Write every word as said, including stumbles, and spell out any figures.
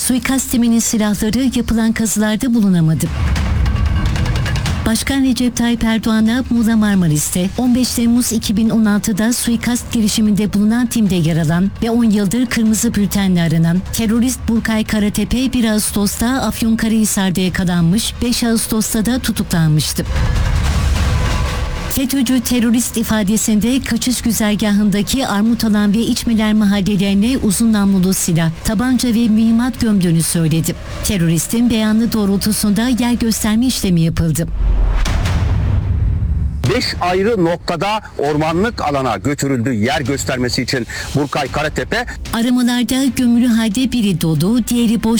Suikast timinin silahları yapılan kazılarda bulunamadı. Başkan Recep Tayyip Erdoğan'a Muğla Marmaris'te on beş Temmuz iki bin on altıda suikast girişiminde bulunan timde yer alan ve on yıldır kırmızı bültenle aranan terörist Burkay Karatepe bir Ağustos'ta Afyonkarahisar'da yakalanmış, beş Ağustos'ta da tutuklanmıştı. FETÖ'cü terörist ifadesinde kaçış güzergahındaki Armutalan ve İçmeler mahallelerine uzun namlulu silah, tabanca ve mühimmat gömdüğünü söyledi. Teröristin beyanı doğrultusunda yer gösterme işlemi yapıldı. Beş ayrı noktada ormanlık alana götürüldü yer göstermesi için Burkay Karatepe. Aramalarda gömülü halde biri dolu, diğeri boş